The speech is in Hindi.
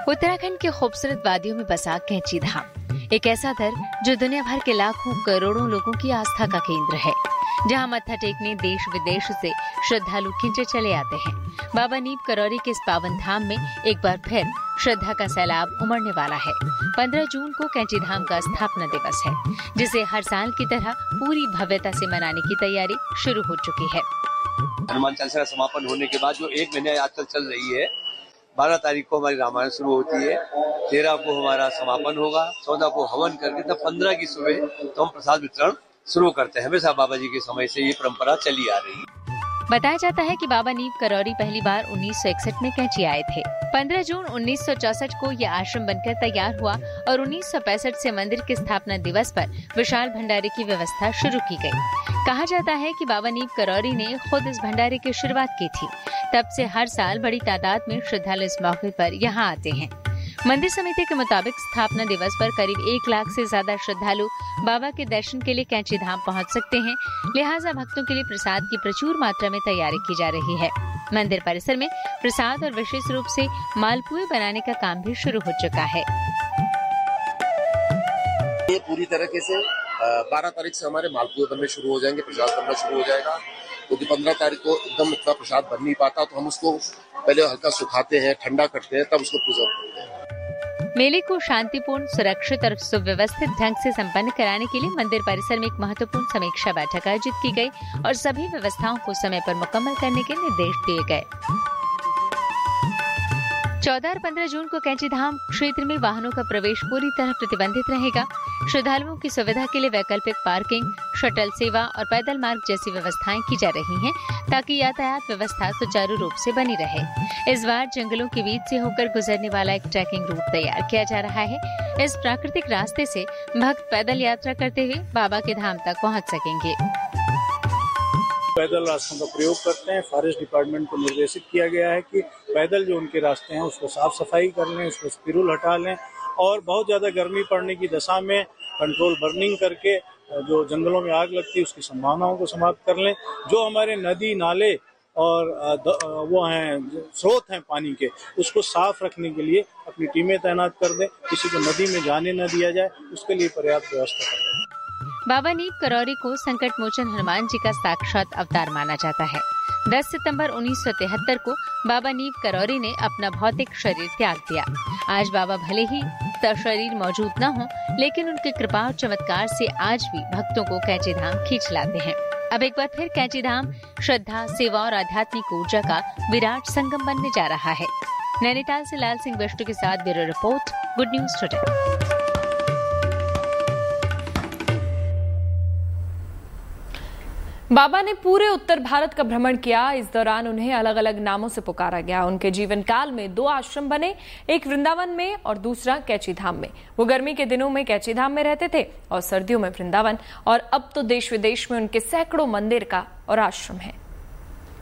उत्तराखंड के खूबसूरत वादियों में बसा कैंची धाम, एक ऐसा दर जो दुनिया भर के लाखों करोड़ों लोगों की आस्था का केंद्र है, जहां मत्था टेकने देश विदेश से श्रद्धालु खिंचे चले आते हैं। बाबा नीप करौरी के इस पावन धाम में एक बार फिर श्रद्धा का सैलाब उमड़ने वाला है। 15 जून को कैंची धाम का स्थापना दिवस है, जिसे हर साल की तरह पूरी भव्यता से मनाने की तैयारी शुरू हो चुकी है। हनुमान चालीसा का समापन होने के बाद जो 1 महीने आजकल चल रही है, 12 तारीख को हमारी रामायण शुरू होती है, 13 को हमारा समापन होगा, 14 को हवन करके तब 15 की सुबह तो हम प्रसाद वितरण शुरू करते हैं। हमेशा बाबा जी के समय से ये परंपरा चली आ रही है। बताया जाता है कि बाबा नीप करौरी पहली बार 1961 में कैंची आए थे। 15 जून 1964 को यह आश्रम बनकर तैयार हुआ और 1965 से मंदिर के स्थापना दिवस पर विशाल भंडारे की व्यवस्था शुरू की गई। कहा जाता है कि बाबा नीप करौरी ने खुद इस भंडारे की शुरुआत की थी। तब से हर साल बड़ी तादाद में श्रद्धालु इस मौके पर यहाँ आते हैं। मंदिर समिति के मुताबिक स्थापना दिवस पर करीब 1 लाख से ज्यादा श्रद्धालु बाबा के दर्शन के लिए कैंची धाम पहुंच सकते हैं। लिहाजा भक्तों के लिए प्रसाद की प्रचुर मात्रा में तैयारी की जा रही है। मंदिर परिसर में प्रसाद और विशेष रूप से मालपुए बनाने का काम भी शुरू हो चुका है। ये पूरी तरीके से 12 तारीख से हमारे मालपुए बनने शुरू हो जाएंगे, प्रसाद बनना शुरू हो जाएगा। क्योंकि 15 तारीख को एकदम इतना प्रसाद बन नहीं पाता, तो हम उसको पहले हल्का सुखाते हैं, ठंडा करते हैं, तब उसको प्रिजर्व करते हैं। मेले को शांतिपूर्ण, सुरक्षित और सुव्यवस्थित ढंग से संपन्न कराने के लिए मंदिर परिसर में एक महत्वपूर्ण समीक्षा बैठक आयोजित की गई और सभी व्यवस्थाओं को समय पर मुकम्मल करने के निर्देश दिए गए। 14 और 15 जून को कैंची धाम क्षेत्र में वाहनों का प्रवेश पूरी तरह प्रतिबंधित रहेगा। श्रद्धालुओं की सुविधा के लिए वैकल्पिक पार्किंग, शटल सेवा और पैदल मार्ग जैसी व्यवस्थाएं की जा रही हैं, ताकि यातायात व्यवस्था सुचारू रूप से बनी रहे। इस बार जंगलों के बीच से होकर गुजरने वाला एक ट्रैकिंग रूट तैयार किया जा रहा है। इस प्राकृतिक रास्ते से भक्त पैदल यात्रा करते हुए बाबा के धाम तक पहुँच सकेंगे। पैदल रास्तों का प्रयोग करते हैं। फॉरेस्ट डिपार्टमेंट को निर्देशित किया गया है कि पैदल जो उनके रास्ते हैं उसको साफ सफाई कर लें, उसको स्पिरुल हटा लें और बहुत ज़्यादा गर्मी पड़ने की दशा में कंट्रोल बर्निंग करके जो जंगलों में आग लगती है उसकी संभावनाओं को समाप्त कर लें। जो हमारे नदी नाले और वो हैं स्रोत हैं पानी के, उसको साफ रखने के लिए अपनी टीमें तैनात कर दें। किसी को नदी में जाने न दिया जाए, उसके लिए पर्याप्त व्यवस्था कर दें। बाबा नीप करौरी को संकट मोचन हनुमान जी का साक्षात अवतार माना जाता है। 10 सितंबर 1973 को बाबा नीप करौरी ने अपना भौतिक शरीर त्याग दिया। आज बाबा भले ही शरीर मौजूद न हो, लेकिन उनकी कृपा और चमत्कार से आज भी भक्तों को कैंची धाम खींच लाते हैं। अब एक बार फिर कैंची धाम श्रद्धा, सेवा और आध्यात्मिक ऊर्जा का विराट संगम बनने जा रहा है। नैनीताल से लाल सिंह बिष्टू के साथ bureau report, good news today. बाबा ने पूरे उत्तर भारत का भ्रमण किया। इस दौरान उन्हें अलग अलग नामों से पुकारा गया। उनके जीवन काल में 2 आश्रम बने, एक वृंदावन में और दूसरा कैंची धाम में। वो गर्मी के दिनों में कैंची धाम में रहते थे और सर्दियों में वृंदावन, और अब तो देश विदेश में उनके सैकड़ों मंदिर का और आश्रम है।